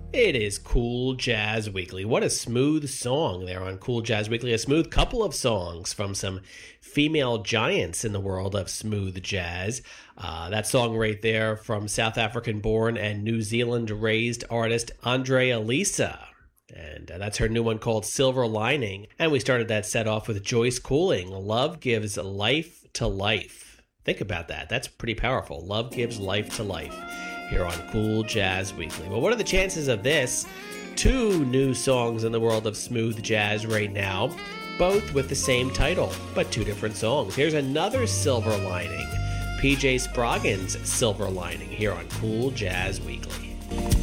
It is Cool Jazz Weekly. What a smooth song there on Cool Jazz Weekly. A smooth couple of songs from some female giants in the world of smooth jazz. That song right there from South African-born and New Zealand-raised artist Andrea Lisa. And that's her new one called Silver Lining. And we started that set off with Joyce Cooling, Love Gives Life to Life. Think about that. That's pretty powerful. Love gives life to life. Here on Cool Jazz Weekly. Well, what are the chances of this? Two new songs in the world of smooth jazz right now, both with the same title, but two different songs. Here's another Silver Lining, PJ Sproggin's Silver Lining, here on Cool Jazz Weekly.